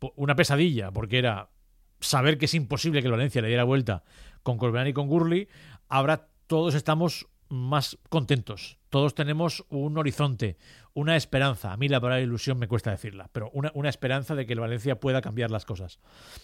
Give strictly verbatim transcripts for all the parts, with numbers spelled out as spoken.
una pesadilla, porque era saber que es imposible que el Valencia le diera vuelta con Corberán y con Gurley, ahora todos estamos más contentos. Todos tenemos un horizonte, una esperanza. A mí la palabra ilusión me cuesta decirla, pero una, una esperanza de que el Valencia pueda cambiar las cosas.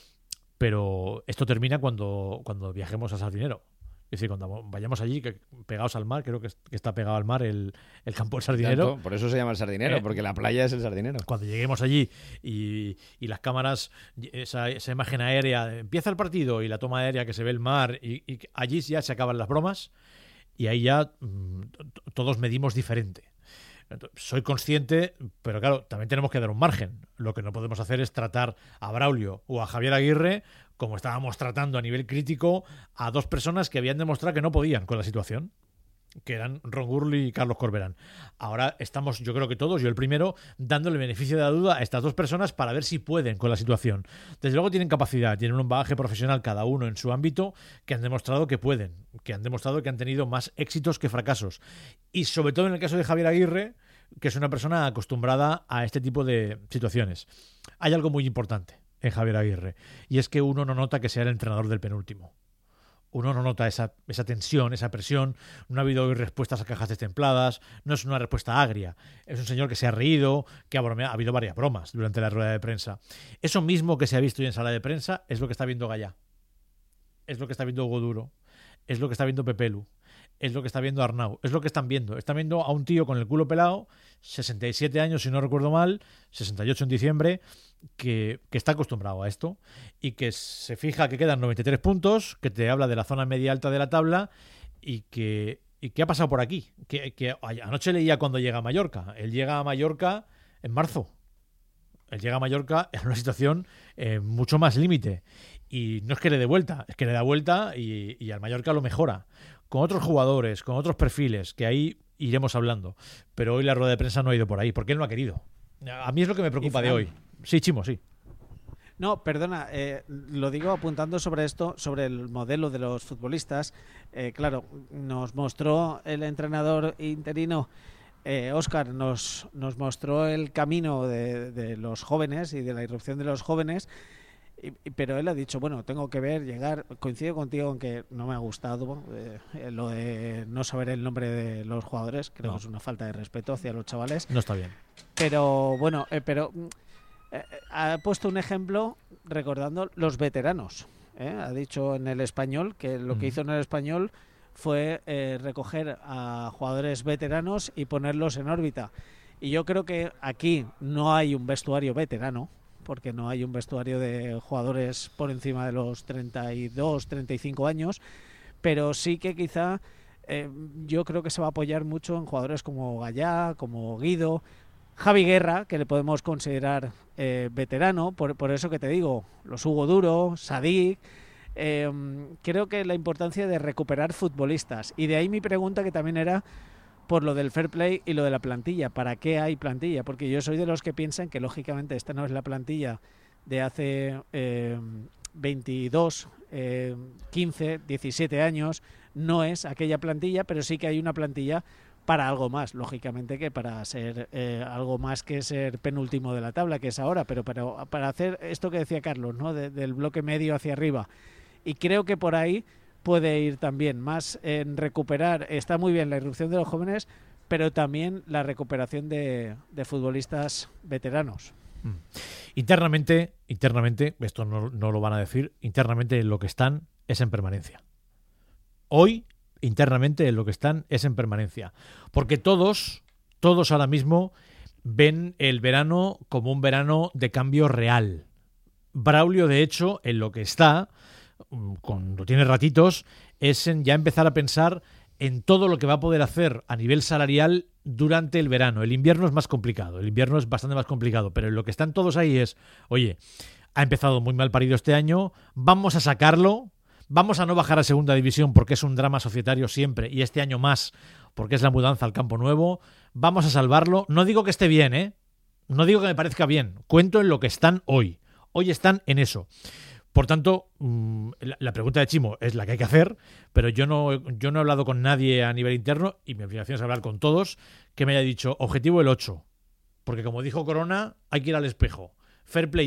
Pero esto termina cuando, cuando viajemos a Sardinero. Es decir, cuando vayamos allí, que pegados al mar, creo que, que está pegado al mar el, el campo del Sardinero. Tanto, por eso se llama el Sardinero, eh, porque la playa es el Sardinero. Cuando lleguemos allí y, y las cámaras, esa, esa imagen aérea, empieza el partido y la toma aérea que se ve el mar, y, y allí ya se acaban las bromas y ahí ya mmm, todos medimos diferente. Soy consciente, pero claro, también tenemos que dar un margen. Lo que no podemos hacer es tratar a Braulio o a Javier Aguirre como estábamos tratando a nivel crítico a dos personas que habían demostrado que no podían con la situación, que eran Ron Gurley y Carlos Corberán. Ahora estamos, yo creo que todos, yo el primero, dándole el beneficio de la duda a estas dos personas para ver si pueden con la situación. Desde luego tienen capacidad, tienen un bagaje profesional cada uno en su ámbito, que han demostrado que pueden, que han demostrado que han tenido más éxitos que fracasos. Y sobre todo en el caso de Javier Aguirre, que es una persona acostumbrada a este tipo de situaciones. Hay algo muy importante en Javier Aguirre, y es que uno no nota que sea el entrenador del penúltimo. Uno no nota esa, esa tensión, esa presión. No ha habido respuestas a cajas destempladas. No es una respuesta agria. Es un señor que se ha reído, que ha bromeado. Ha habido varias bromas durante la rueda de prensa. Eso mismo que se ha visto hoy en sala de prensa es lo que está viendo Gallá. Es lo que está viendo Hugo Duro. Es lo que está viendo Pepelu. Es lo que está viendo Arnau. Es lo que están viendo. Están viendo a un tío con el culo pelado, sesenta y siete años, si no recuerdo mal, sesenta y ocho en diciembre, que, que está acostumbrado a esto y que se fija que quedan noventa y tres puntos, que te habla de la zona media alta de la tabla y que, y que ha pasado por aquí. Que, que anoche leía cuando llega a Mallorca. Él llega a Mallorca en marzo. Él llega a Mallorca en una situación eh, mucho más límite. Y no es que le dé vuelta, es que le da vuelta y, y al Mallorca lo mejora. Con otros jugadores, con otros perfiles, que ahí iremos hablando. Pero hoy la rueda de prensa no ha ido por ahí, porque él no ha querido. A mí es lo que me preocupa de hoy. Sí, Chimo, sí. No, perdona, eh, lo digo apuntando sobre esto, sobre el modelo de los futbolistas. Eh, claro, nos mostró el entrenador interino, eh, Óscar, nos, nos mostró el camino de, de los jóvenes y de la irrupción de los jóvenes. Y, pero él ha dicho, bueno, tengo que ver, llegar, coincido contigo en que no me ha gustado eh, lo de no saber el nombre de los jugadores, creo no. que es una falta de respeto hacia los chavales. No está bien. Pero bueno, eh, pero eh, ha puesto un ejemplo recordando los veteranos. ¿eh? Ha dicho en el Español que lo que mm. hizo en el Español fue eh, recoger a jugadores veteranos y ponerlos en órbita. Y yo creo que aquí no hay un vestuario veterano, porque no hay un vestuario de jugadores por encima de los treinta y dos, treinta y cinco años, pero sí que quizá eh, yo creo que se va a apoyar mucho en jugadores como Gallá, como Guido, Javi Guerra, que le podemos considerar eh, veterano, por, por eso que te digo, los Hugo Duro, Sadik. Eh, creo que la importancia de recuperar futbolistas, y de ahí mi pregunta, que también era por lo del fair play y lo de la plantilla. ¿Para qué hay plantilla? Porque yo soy de los que piensan que lógicamente esta no es la plantilla de hace eh, veintidós, eh, quince, diecisiete años, no es aquella plantilla, pero sí que hay una plantilla para algo más, lógicamente, que para ser eh, algo más que ser penúltimo de la tabla, que es ahora, pero para, para hacer esto que decía Carlos, ¿no? De, del bloque medio hacia arriba. Y creo que por ahí puede ir también más en recuperar. Está muy bien la irrupción de los jóvenes, pero también la recuperación de, de futbolistas veteranos. Mm. Internamente, internamente, esto no, no lo van a decir, internamente lo que están es en permanencia. Hoy, internamente lo que están es en permanencia. Porque todos, todos ahora mismo ven el verano como un verano de cambio real. Braulio, de hecho, en lo que está, cuando tiene ratitos, es en ya empezar a pensar en todo lo que va a poder hacer a nivel salarial durante el verano. El invierno es más complicado, el invierno es bastante más complicado, pero en lo que están todos ahí es, oye, ha empezado muy mal parido este año, vamos a sacarlo, vamos a no bajar a segunda división porque es un drama societario siempre, y este año más porque es la mudanza al campo nuevo, vamos a salvarlo. No digo que esté bien, ¿eh? No digo que me parezca bien, cuento en lo que están hoy. Hoy están en eso. Por tanto, la pregunta de Chimo es la que hay que hacer, pero yo no, yo no he hablado con nadie a nivel interno, y mi obligación es hablar con todos, que me haya dicho objetivo el ocho. Porque como dijo Corona, hay que ir al espejo. Fair play